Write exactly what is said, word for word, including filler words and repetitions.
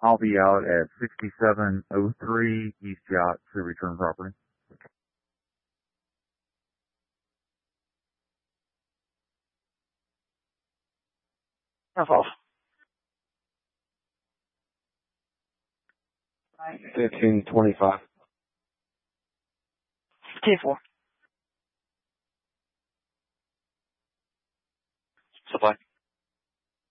I'll be out at sixty-seven oh three East Yacht to return property. That's off. Fifteen twenty-five. Ten four.